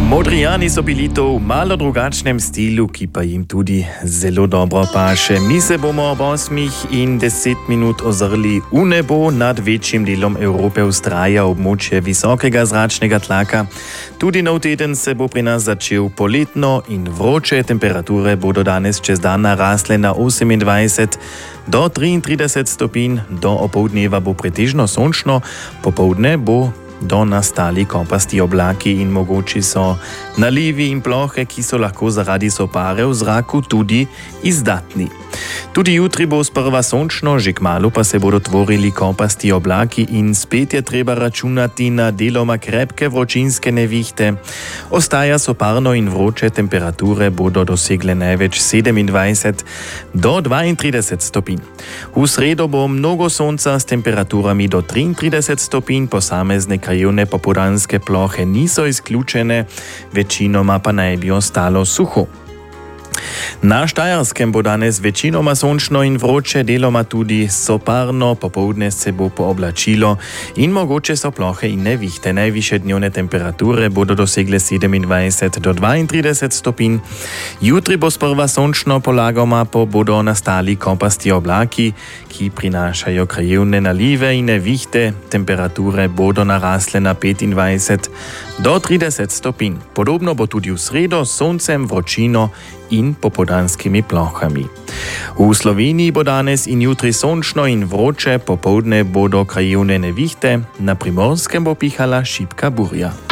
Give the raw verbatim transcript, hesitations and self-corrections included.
Modrijani so bili to v malo drugačnem stilu, ki pa jim tudi zelo dobro paše. Mi se bomo ob osmih in deset minut ozrli v nebo. Nad večjim delom Evrope vztraja območje visokega zračnega tlaka. Tudi nov teden se bo pri nas začel poletno in vroče. Temperature bodo danes čez dan narasle na osemindvajset do triintrideset stopinj. Do opoldneva bo pretežno sončno, popoldne bo do nastali kopasti oblaki in mogoči so nalivi in plohe, ki so lahko zaradi sopare v zraku tudi izdatni. Tudi jutri bo sprva sončno, že kmalu pa se bodo tvorili kopasti oblaki in spet je treba računati na deloma krepke vročinske nevihte. Ostaja soparno in vroče, temperature bodo dosegle največ sedemindvajset do dvaintrideset stopinj. V sredo bo mnogo sonca s temperaturami do triintrideset stopinj, posamezne krajevne popoldanske plohe niso izključene, večinoma pa naj bi ostalo suho. Na Štajerskem bo danes večinoma sončno in vroče, deloma tudi soparno, popoldne se bo pooblačilo in mogoče so plohe in nevihte. Najvišje dnevne temperature bodo dosegle sedemindvajset do dvaintrideset stopinj. Jutri bo sprva sončno, polagoma pa bodo nastali kopasti oblaki, ki prinašajo krajevne nalive in nevihte. Temperature bodo narasle na petindvajset do trideset stopinj. Podobno bo tudi v sredo s soncem, vročino in popoldanskimi plohami. V Sloveniji bo danes in jutri sončno in vroče, popoldne bodo krajevne nevihte, na Primorskem bo pihala šibka burja.